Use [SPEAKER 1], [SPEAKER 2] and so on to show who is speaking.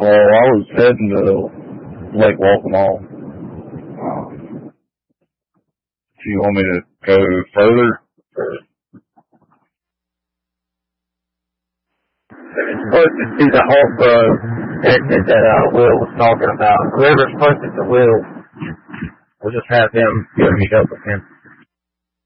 [SPEAKER 1] I was heading to Lake Walkenall. Do you want me to go further?
[SPEAKER 2] Supposed to see the off-road exit that Will was talking about. Whoever's posted the Will, we'll just have him meet up with him.